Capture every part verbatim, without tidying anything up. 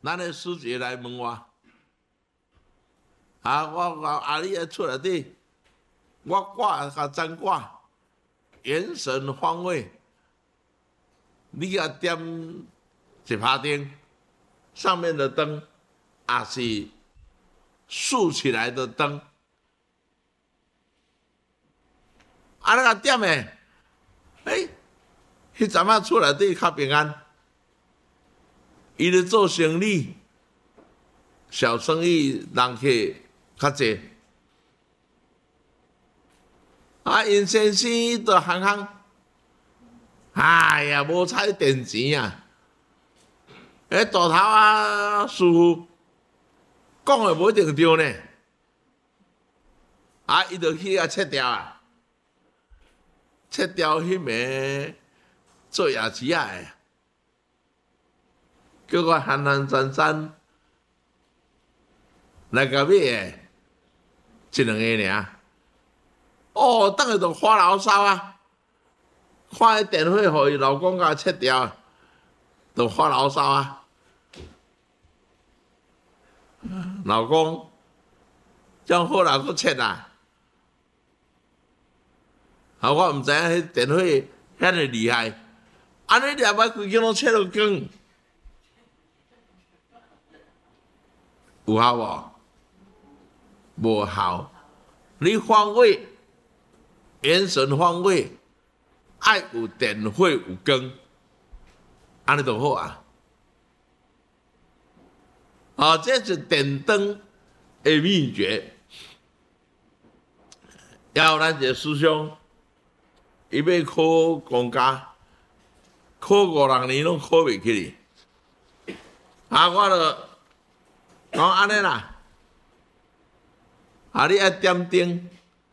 咱的师姐来问我，啊，我我阿里个厝内底，我挂甲占挂，元神方位，你甲点一拍灯，上面的灯，也是竖起来的灯，啊，那个点诶，诶，迄阵仔厝内底较平安。 伊咧做生意，小生意人客较济，啊，因先生就行行，哎呀，无采电钱啊！迄大头啊，师傅讲诶无一定对呢，啊，伊就去啊切掉啊，切掉迄个做夜市啊诶。 叫我寒寒酸酸来甲买诶，一两个尔。哦，等下就发牢骚啊！看迄电话，互伊老公甲切掉，就发牢骚啊！老公，这好人佫切啊！啊，我毋知影迄电话遐尼厉害，安尼掠摆规间拢切到光。 有效无？无效。你方位，元神方位，爱有电火有光，安尼就好啊。啊，这是电灯的秘诀。然后咱一个师兄，伊要考公家，考五六年拢考袂起哩。啊，我就。 讲安尼啦，啊！你爱点灯、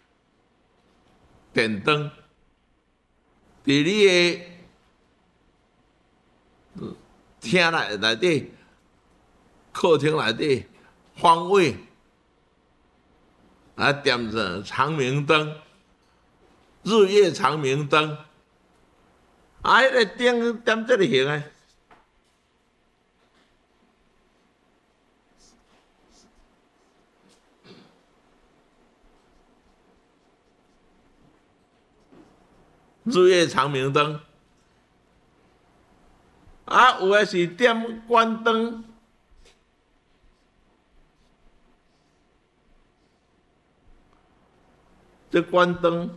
电灯，伫你个厅内内底、客厅内底方位啊，点着长明灯、日月长明灯，啊，迄个灯点这个形诶。 日月长明灯，啊，有诶是点关灯，这关灯，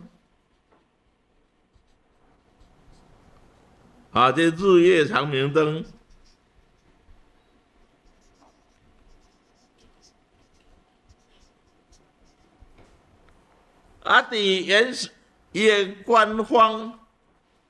啊，这日月长明灯，啊，伫原伊诶官方。